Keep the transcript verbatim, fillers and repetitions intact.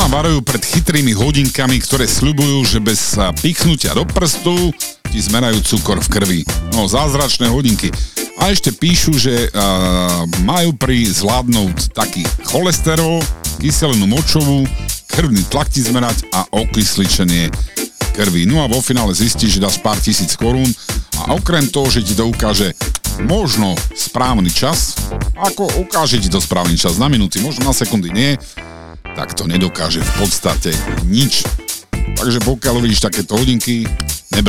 varujú pred chytrými hodinkami, ktoré sľubujú, že bez pichnutia do prstu ti zmerajú cukor v krvi. No, zázračné hodinky. A ešte píšu, že uh, majú pri zvládnuť taký cholesterol, kyselinu močovú, krvný tlak ti zmerať a okysličenie krvi. No a vo finále zistíš, že dáš pár tisíc korún a okrem toho, že ti to ukáže možno správny čas, ako ukáže ti to správny čas na minúty, možno na sekundy nie, tak to nedokáže v podstate nič. Takže pokiaľ vidíš takéto hodinky, neber